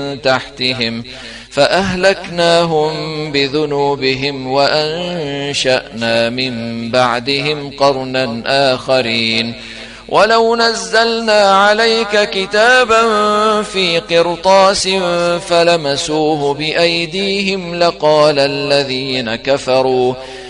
تحتهم فأهلكناهم بذنوبهم وأنشأنا من بعدهم قرنا آخرين ولو نزلنا عليك كتابا في قرطاس فلمسوه بأيديهم لقال الذين كفروا